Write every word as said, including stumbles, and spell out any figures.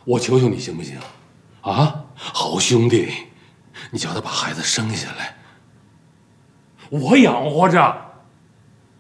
我求求你行不行？啊，好兄弟，你叫他把孩子生下来，我养活着。